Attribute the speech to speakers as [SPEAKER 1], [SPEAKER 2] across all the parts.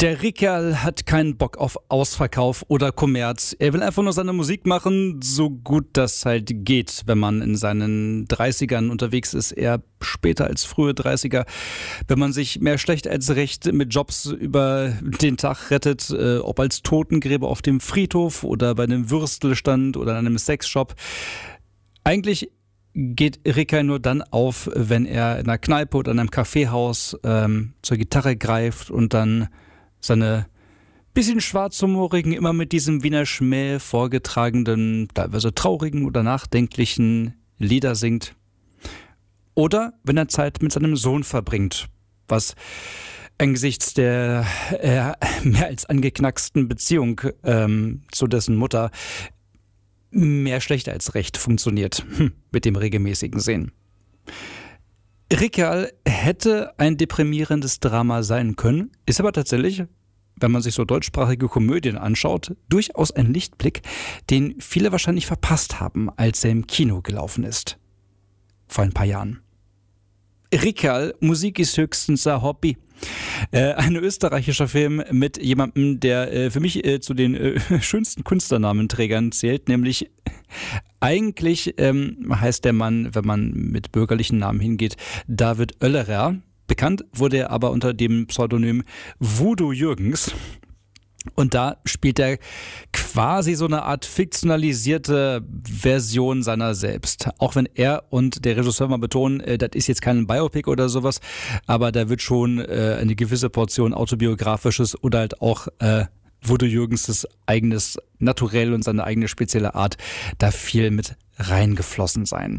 [SPEAKER 1] Der Rickerl hat keinen Bock auf Ausverkauf oder Kommerz. Er will einfach nur seine Musik machen, so gut das halt geht, wenn man in seinen 30ern unterwegs ist, eher später als frühe 30er. Wenn man sich mehr schlecht als recht mit Jobs über den Tag rettet, ob als Totengräber auf dem Friedhof oder bei einem Würstelstand oder in einem Sexshop. Eigentlich geht Rickerl nur dann auf, wenn er in einer Kneipe oder in einem Kaffeehaus zur Gitarre greift und dann seine bisschen schwarzhumorigen, immer mit diesem Wiener Schmäh vorgetragenen, teilweise traurigen oder nachdenklichen Lieder singt. Oder wenn er Zeit mit seinem Sohn verbringt, was angesichts der mehr als angeknacksten Beziehung zu dessen Mutter mehr schlecht als recht funktioniert mit dem regelmäßigen Sehen. Rickerl hätte ein deprimierendes Drama sein können, ist aber tatsächlich, wenn man sich so deutschsprachige Komödien anschaut, durchaus ein Lichtblick, den viele wahrscheinlich verpasst haben, als er im Kino gelaufen ist. Vor ein paar Jahren. Rickerl, Musik ist höchstens ein Hobby. Ein österreichischer Film mit jemandem, der für mich zu den schönsten Künstlernamenträgern zählt, nämlich eigentlich heißt der Mann, wenn man mit bürgerlichen Namen hingeht, David Oellerer. Bekannt wurde er aber unter dem Pseudonym Voodoo Jürgens. Und da spielt er quasi so eine Art fiktionalisierte Version seiner selbst. Auch wenn er und der Regisseur mal betonen, das ist jetzt kein Biopic oder sowas, aber da wird schon eine gewisse Portion autobiografisches oder halt auch Voodoo Jürgens' eigenes Naturell und seine eigene spezielle Art da viel mit reingeflossen sein.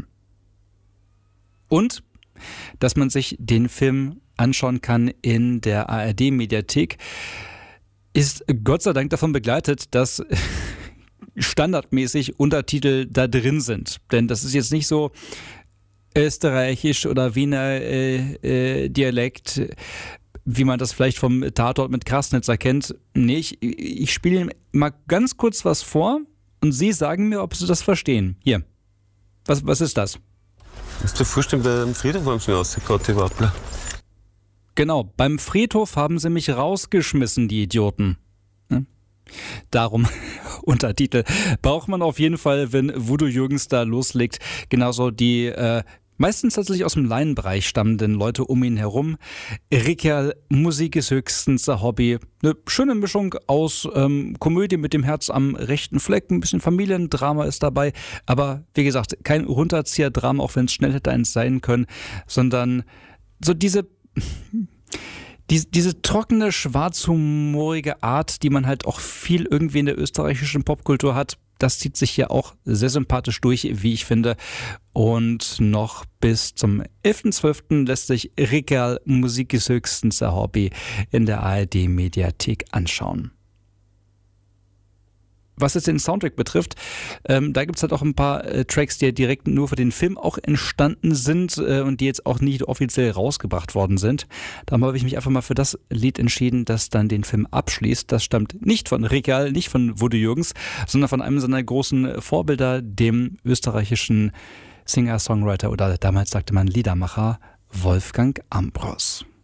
[SPEAKER 1] Und dass man sich den Film anschauen kann in der ARD-Mediathek, ist Gott sei Dank davon begleitet, dass standardmäßig Untertitel da drin sind. Denn das ist jetzt nicht so österreichisch oder Wiener Dialekt, wie man das vielleicht vom Tatort mit Krasnitzer kennt. Nee, ich spiele Ihnen mal ganz kurz was vor und Sie sagen mir, ob Sie das verstehen. Hier, was ist das?
[SPEAKER 2] Musst du dir vorstellen, beim Friedhof haben sie mich rausgehauen, die Wappler.
[SPEAKER 1] Genau, beim Friedhof haben sie mich rausgeschmissen, die Idioten. Darum Untertitel braucht man auf jeden Fall, wenn Voodoo Jürgens da loslegt. Genauso die meistens tatsächlich aus dem Laienbereich stammenden Leute um ihn herum. Rickerl, Musik ist höchstens ein Hobby. Eine schöne Mischung aus Komödie mit dem Herz am rechten Fleck, ein bisschen Familiendrama ist dabei. Aber wie gesagt, kein Runterzieher-Drama, auch wenn es schnell hätte eins sein können, sondern so diese trockene, schwarzhumorige Art, die man halt auch viel irgendwie in der österreichischen Popkultur hat, das zieht sich hier auch sehr sympathisch durch, wie ich finde. Und noch bis zum 11.12. lässt sich Rickerl, Musik ist höchstens ein Hobby, in der ARD-Mediathek anschauen. Was jetzt den Soundtrack betrifft, da gibt es halt auch ein paar Tracks, die ja direkt nur für den Film auch entstanden sind und die jetzt auch nicht offiziell rausgebracht worden sind. Darum habe ich mich einfach mal für das Lied entschieden, das dann den Film abschließt. Das stammt nicht von Rickerl, nicht von Voodoo Jürgens, sondern von einem seiner großen Vorbilder, dem österreichischen Singer-Songwriter oder damals sagte man Liedermacher Wolfgang Ambros.